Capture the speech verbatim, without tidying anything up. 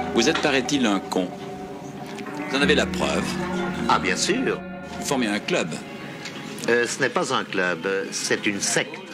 Vous êtes, paraît-il, un con. Vous en avez la preuve. Ah, bien sûr. Vous formez un club. Euh, ce n'est pas un club, c'est une secte.